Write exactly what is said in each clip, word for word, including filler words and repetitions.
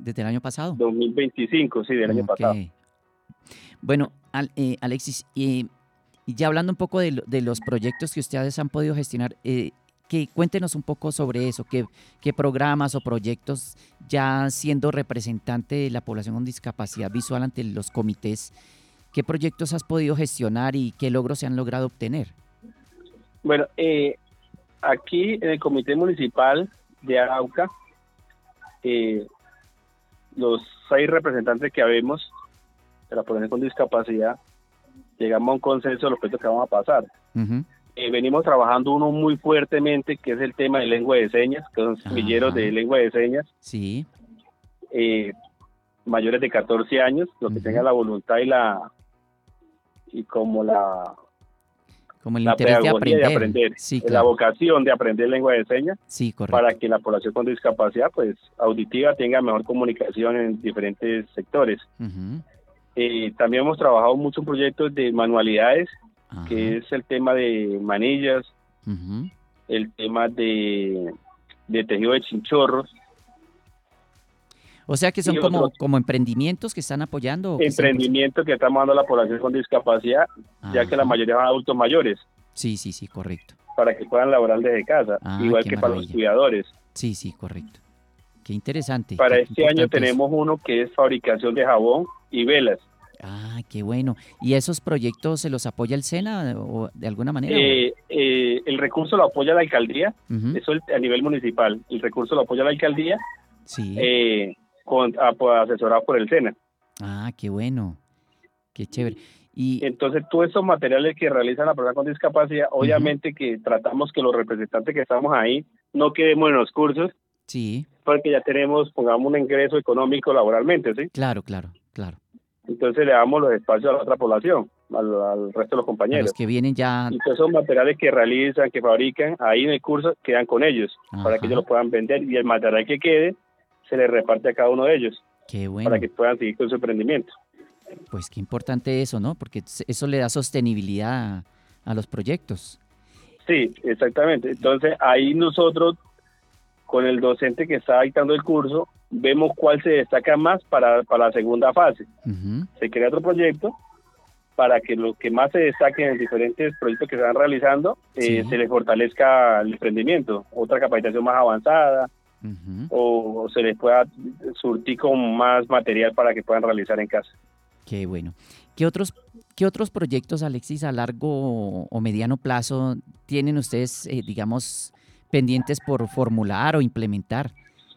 ¿Desde el año pasado? dos mil veinticinco, sí, del año Ok. pasado. Bueno, Al- eh, Alexis, eh, y ya hablando un poco de, lo- de los proyectos que ustedes han podido gestionar, eh, que cuéntenos un poco sobre eso, qué, qué programas o proyectos ya siendo representante de la población con discapacidad visual ante los comités, qué proyectos has podido gestionar y qué logros se han logrado obtener. Bueno, eh, aquí en el Comité Municipal de Arauca, eh, los seis representantes que habemos de la población con discapacidad, llegamos a un consenso de los proyectos que vamos a pasar. Ujú. Eh, venimos trabajando uno muy fuertemente, que es el tema de lengua de señas, que son semilleros de Ajá, lengua de señas, sí, eh, mayores de catorce años, los que ujú. tengan la voluntad y la y como la, Como el la interés de pedagogía de aprender. aprender, Sí, la claro, vocación de aprender lengua de señas, sí, para correcto. que la población con discapacidad pues auditiva tenga mejor comunicación en diferentes sectores. Ujú. Eh, también hemos trabajado mucho en proyectos de manualidades, Ajá, que es el tema de manillas, ujú. el tema de, de tejido de chinchorros O sea que son y otros como, como emprendimientos que están apoyando o que cien por ciento. emprendimientos que estamos dando a la población con discapacidad, ya que la Ajá, mayoría son adultos mayores, sí, sí, sí, correcto. para que puedan laborar desde casa, Ah, igual qué que para los maravilla. cuidadores. Sí, sí, correcto. Qué interesante, Para qué, qué este año importante eso. tenemos uno que es fabricación de jabón y velas. Ah, qué bueno. ¿Y esos proyectos se los apoya el SENA o de alguna manera? O... Eh, eh, el recurso lo apoya la alcaldía, Ujú. eso el- a nivel municipal. El recurso lo apoya la alcaldía, Sí. eh, con, a- pues, asesorado por el SENA. Ah, qué bueno, qué chévere. Y, Entonces, todos esos materiales que realizan la persona con discapacidad, ujú, obviamente que tratamos que los representantes que estamos ahí no quedemos en los cursos, sí, porque ya tenemos, pongamos, un ingreso económico laboralmente, ¿sí? claro, claro, claro. Entonces le damos los espacios a la otra población, al, al resto de los A los compañeros. que vienen ya, Y todos esos materiales que realizan, que fabrican ahí en el curso, quedan con ellos, para que ellos ajá, los puedan vender, y el material que quede se le reparte a cada uno de ellos, qué para bueno. que puedan seguir con su emprendimiento. Pues qué importante eso, ¿no? Porque s- eso le da sostenibilidad a, a los proyectos. Sí, exactamente. Entonces ahí nosotros, con el docente que está dictando el curso, vemos cuál se destaca más para, para la segunda fase. Ujú, Se crea otro proyecto para que los que más se destaquen en diferentes proyectos que se van realizando, eh, se sí, les fortalezca el emprendimiento, otra capacitación más avanzada, ujú, o, o se les pueda surtir con más material para que puedan realizar en casa. qué bueno. ¿Qué otros, qué otros proyectos, Alexis, a largo o mediano plazo tienen ustedes, eh, digamos, pendientes por formular o implementar?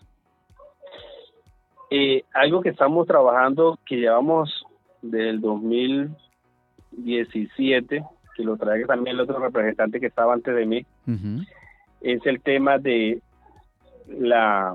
Eh, algo que estamos trabajando, que llevamos del dos mil diecisiete, que lo trae también el otro representante que estaba antes de mí, Ujú. es el tema de la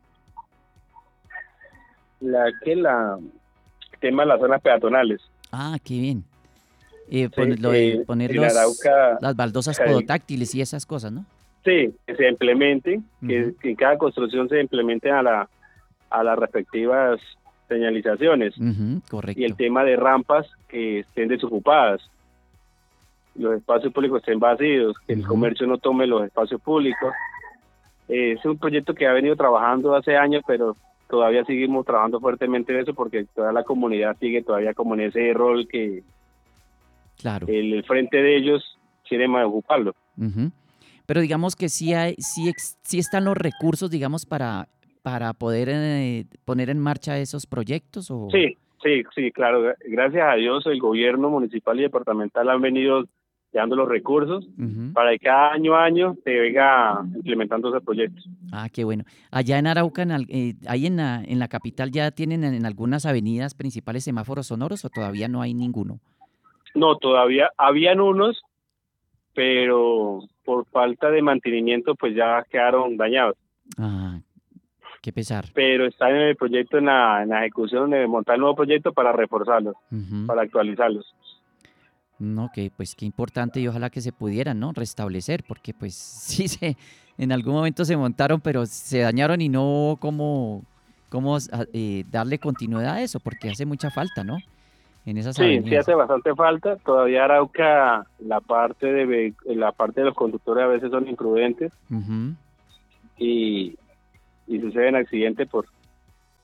la que la tema de las zonas peatonales. Ah, qué bien. Eh, Sí, poner, lo de eh, poner en los, Arauca, las baldosas podotáctiles y esas cosas, ¿no? sí, que se implementen, Ujú, que, que en cada construcción se implementen a la a las respectivas señalizaciones, ujú, y el correcto. tema de rampas que estén desocupadas, los espacios públicos estén vacíos, que el Ujú. comercio no tome los espacios públicos. Eh, es un proyecto que ha venido trabajando hace años, pero todavía seguimos trabajando fuertemente en eso porque toda la comunidad sigue todavía como en ese rol que Claro. el, el frente de ellos quiere más ocuparlo. Ujú. Pero digamos que sí hay, sí, ex- sí están los recursos, digamos, para, para poder eh, poner en marcha esos proyectos o... Sí, sí, sí, claro. Gracias a Dios el gobierno municipal y departamental han venido dando los recursos Ujú. para que cada año a año se venga implementando ese proyecto. Ah, qué bueno. Allá en Arauca, en al- eh, ahí en la, en la capital, ¿ya tienen en, en algunas avenidas principales semáforos sonoros o todavía no hay ninguno? No, todavía habían unos, pero por falta de mantenimiento pues ya quedaron dañados. Ah, qué pesar. Pero están en el proyecto, en la, en la ejecución de montar el nuevo proyecto para reforzarlos, Ujú. para actualizarlos. No, que pues qué importante y ojalá que se pudieran, ¿no? Restablecer, porque pues sí se, en algún momento se montaron, pero se dañaron y no hubo cómo, cómo ah, eh, darle continuidad a eso, porque hace mucha falta, ¿no? En esas Sí, sí avenidas. hace bastante falta. Todavía Arauca, la parte de ve- la parte de los conductores a veces son imprudentes Ujú. y, y suceden accidentes por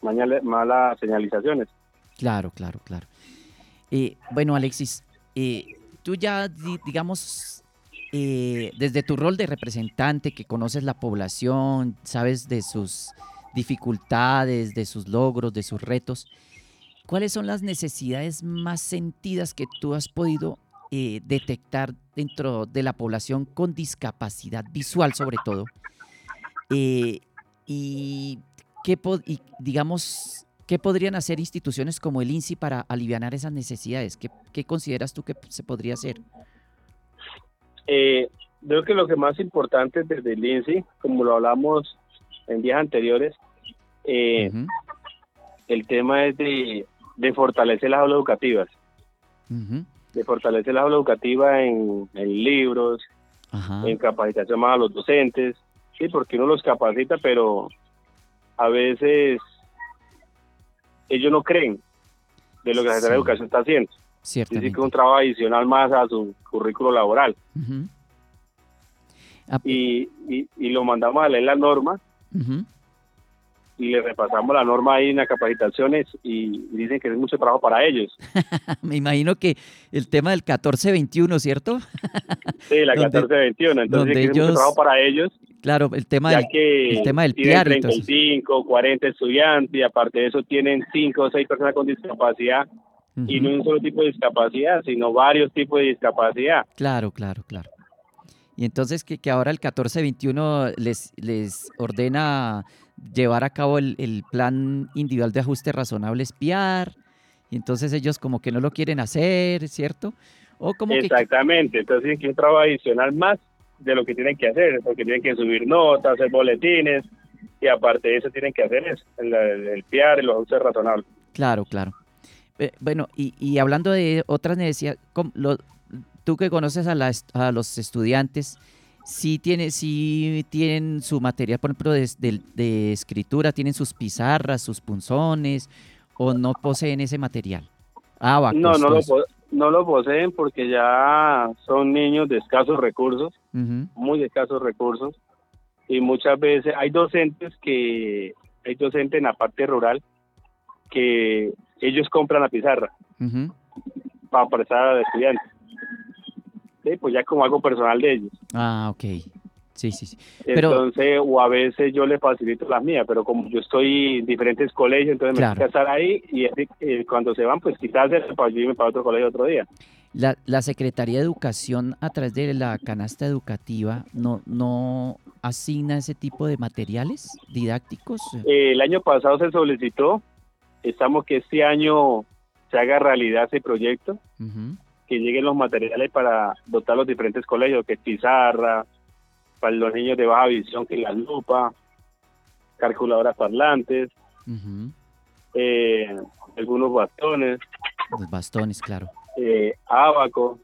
malas, malas señalizaciones. Claro, claro, claro. Eh, bueno, Alexis, eh, tú ya, di- digamos, eh, desde tu rol de representante que conoces la población, sabes de sus dificultades, de sus logros, de sus retos, ¿cuáles son las necesidades más sentidas que tú has podido eh, detectar dentro de la población con discapacidad visual, sobre todo? Eh, y, qué po- y, digamos, ¿qué podrían hacer instituciones como el INSI para alivianar esas necesidades? ¿Qué, qué consideras tú que se podría hacer? Eh, Creo que lo que más importante desde el INSI, como lo hablamos en días anteriores, eh, Ujú, el tema es de, de fortalecer las aulas educativas, ujú, de fortalecer las aulas educativas en, en libros, ajá, en capacitación más a los docentes, sí, porque uno los capacita, pero a veces ellos no creen de lo que la Secretaría de sí, Educación está haciendo. Dice que es un ciertamente. trabajo adicional más a su currículo laboral. Ujú, ah, eh, Y, y, y lo mandamos a leer la norma ujú. y le repasamos la norma ahí en las capacitaciones y dicen que es mucho trabajo para ellos. Me imagino que el tema del catorce veintiuno, ¿cierto? Sí, la Donde, catorce veintiuno, entonces dicen donde que es mucho trabajo ellos, para ellos, claro, el tema ya del, el que tema del tienen piar y todo treinta y eso. cinco, cuarenta estudiantes y aparte de eso tienen cinco o seis personas con discapacidad y no Ujú, un solo tipo de discapacidad, sino varios tipos de discapacidad. claro, claro, claro. Y entonces que, que ahora el catorce veintiuno les, les ordena llevar a cabo el, el plan individual de ajuste razonable espiar, y entonces ellos como que no lo quieren hacer, ¿cierto? O como que, que- Exactamente, entonces dicen que es un trabajo adicional más de lo que tienen que hacer, porque tienen que subir notas, hacer boletines y aparte de eso tienen que hacer eso, el, el P I A R, los ajustes razonables. claro, claro. Eh, bueno, y, y hablando de otras necesidades, ¿cómo lo- tú que conoces a, la est- a los estudiantes, sí, tiene, sí tienen su material, por ejemplo, de, de- de escritura, tienen sus pizarras, sus punzones, o no poseen ese material. No, Abacos, no todo lo, eso. po- no lo poseen porque ya son niños de escasos recursos, Ujú, muy de escasos recursos, y muchas veces hay docentes que, hay docentes en la parte rural que ellos compran la pizarra ujú. para prestar al estudiante, ¿sí? Pues ya como algo personal de ellos. Ah, ok. Sí, sí, sí. Pero, Entonces, o a veces yo le facilito las mías, pero como yo estoy en diferentes colegios, entonces me toca claro, estar ahí y eh, cuando se van, pues quizás para yo irme para otro colegio otro día. la, la Secretaría de Educación, a través de la canasta educativa, no, no asigna ese tipo de materiales didácticos. Eh, el año pasado se solicitó, estamos que este año se haga realidad ese proyecto, Ujú, que lleguen los materiales para dotar los diferentes colegios, que es pizarra, para los niños de baja visión, que es la lupa, calculadoras parlantes, ujú. eh, algunos bastones, Los bastones, claro. eh, ábaco,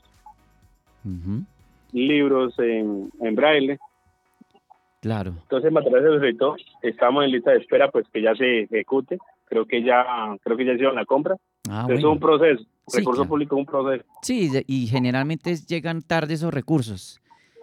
Ujú, libros en, en braille. claro. Entonces, el material se solicitó, estamos en lista de espera, pues que ya se ejecute. Creo que ya, creo que ya hicieron la compra. Ah, Pero eso es un bueno. proceso. Sí, Recurso claro. público es un proceso. Sí, de- y generalmente es- llegan tarde esos recursos.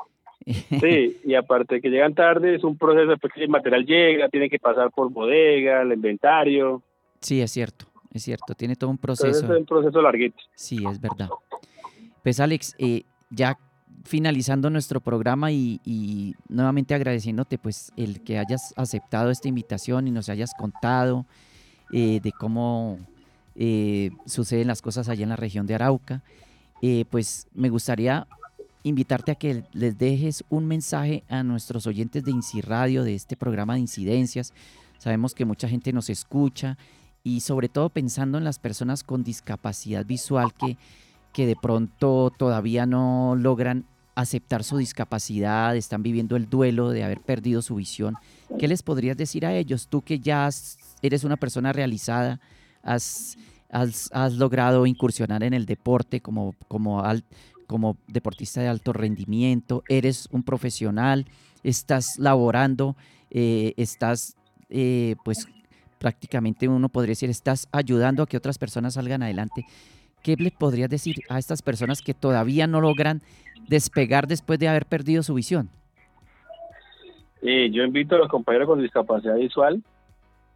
Sí, y aparte de que llegan tarde, es un proceso, después que el material llega, tiene que pasar por bodega, el inventario. Sí, es cierto, es cierto. Tiene todo un Entonces, es proceso. un proceso larguito. Sí, es verdad. Pues Alex, eh, ya finalizando nuestro programa y, y nuevamente agradeciéndote pues el que hayas aceptado esta invitación y nos hayas contado eh, de cómo eh, suceden las cosas allá en la región de Arauca, eh, pues me gustaría invitarte a que les dejes un mensaje a nuestros oyentes de INSI Radio, de este programa de incidencias. Sabemos que mucha gente nos escucha y sobre todo pensando en las personas con discapacidad visual que, que de pronto todavía no logran aceptar su discapacidad, están viviendo el duelo de haber perdido su visión. ¿Qué les podrías decir a ellos? Tú que ya has- eres una persona realizada, has, has, has logrado incursionar en el deporte como, como, al- como deportista de alto rendimiento, eres un profesional, estás laborando, eh, estás eh, pues prácticamente uno podría decir, estás ayudando a que otras personas salgan adelante. ¿Qué le podrías decir a estas personas que todavía no logran despegar después de haber perdido su visión? Eh, yo invito a los compañeros con discapacidad visual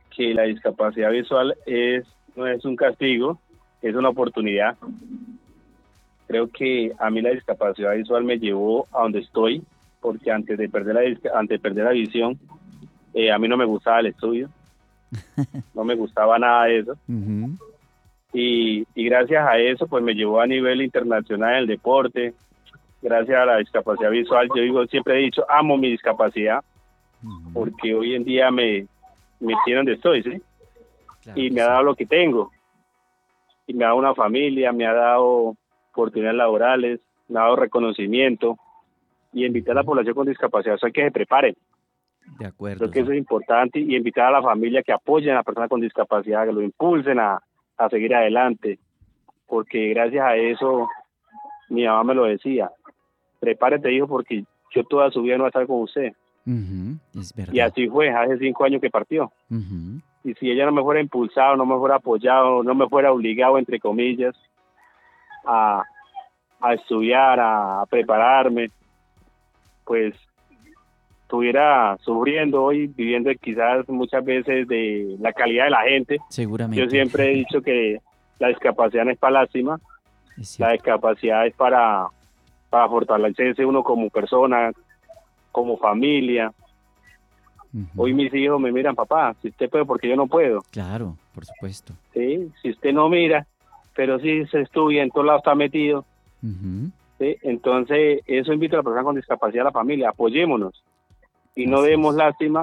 que la discapacidad visual es no es un castigo, es una oportunidad. Creo que a mí la discapacidad visual me llevó a donde estoy, porque antes de perder la, antes de perder la visión, eh, a mí no me gustaba el estudio, no me gustaba nada de eso. Uh-huh. Y, y gracias a eso, pues me llevó a nivel internacional en el deporte. Gracias a la discapacidad visual, yo digo, siempre he dicho, amo mi discapacidad, uh-huh. porque hoy en día me, me tiene donde estoy, ¿sí? Claro, y me sí. ha dado lo que tengo. Y me ha dado una familia, me ha dado oportunidades laborales, me ha dado reconocimiento. Y invitar a la población con discapacidad a que se preparen. De acuerdo. Creo que sí. eso es importante, y invitar a la familia que apoyen a la persona con discapacidad, que lo impulsen a, a seguir adelante, porque gracias a eso mi mamá me lo decía, prepárate hijo, porque yo toda su vida no voy a estar con usted. Uh-huh. Es verdad. Y así fue, hace cinco años que partió. Uh-huh. Y si ella no me fuera impulsado, no me fuera apoyado, no me fuera obligado, entre comillas, a, a estudiar, a, a prepararme, pues estuviera sufriendo hoy, viviendo quizás muchas veces de la calidad de la gente. Seguramente. Yo siempre he dicho que la discapacidad no es para lástima, la discapacidad es para, para fortalecerse uno como persona, como familia. Uh-huh. Hoy mis hijos me miran, papá, si usted puede, porque yo no puedo. Claro, por supuesto. Sí, si usted no mira, pero si se estudia, en todos lados está metido. Uh-huh. ¿Sí? Entonces, eso invito a la persona con discapacidad, a la familia, apoyémonos y no Así demos es. lástima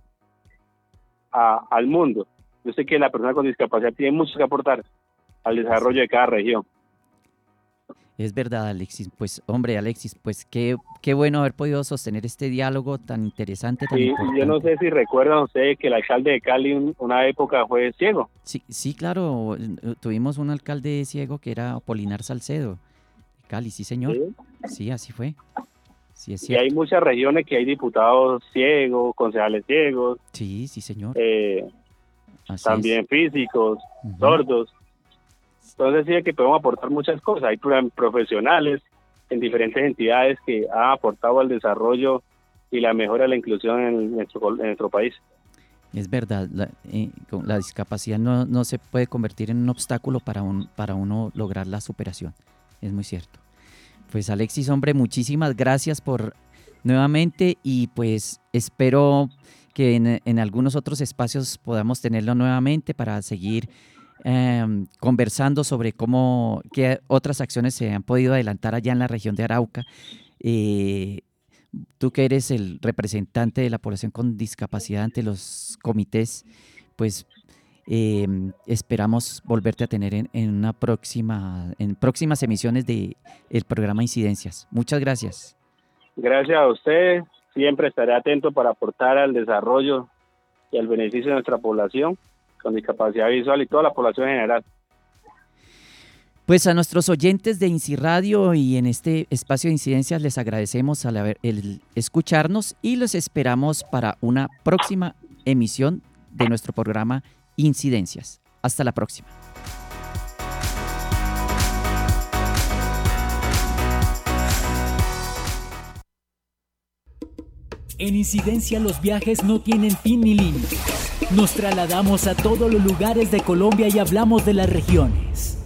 a, al mundo. Yo sé que la persona con discapacidad tiene mucho que aportar al desarrollo de cada región. Es verdad, Alexis. Pues, hombre, Alexis, pues qué, qué bueno haber podido sostener este diálogo tan interesante, tan sí, importante. Yo no sé si recuerdan ustedes que el alcalde de Cali una época fue ciego. Sí, sí, claro. Tuvimos un alcalde ciego que era Apolinar Salcedo. Cali, sí señor, sí, sí así fue. Sí, es y hay muchas regiones que hay diputados ciegos, concejales ciegos. Sí, sí señor. Eh, también es. Físicos, uh-huh. sordos. Entonces sí es que podemos aportar muchas cosas. Hay profesionales en diferentes entidades que han aportado al desarrollo y la mejora de la inclusión en nuestro, en nuestro país. Es verdad, la, eh, la discapacidad no, no se puede convertir en un obstáculo para, un, para uno lograr la superación. Es muy cierto. Pues Alexis, hombre, muchísimas gracias por nuevamente, y pues espero que en, en algunos otros espacios podamos tenerlo nuevamente para seguir eh, conversando sobre cómo, qué otras acciones se han podido adelantar allá en la región de Arauca. Eh, tú que eres el representante de la población con discapacidad ante los comités, pues Eh, esperamos volverte a tener en, en una próxima, en próximas emisiones de el programa Incidencias. Muchas gracias. Gracias a usted. Siempre estaré atento para aportar al desarrollo y al beneficio de nuestra población con discapacidad visual y toda la población en general. Pues a nuestros oyentes de INCI Radio y en este espacio de Incidencias les agradecemos al haber, el escucharnos, y los esperamos para una próxima emisión de nuestro programa Incidencias. Hasta la próxima. En Incidencia los viajes no tienen fin ni límite. Nos trasladamos a todos los lugares de Colombia y hablamos de las regiones.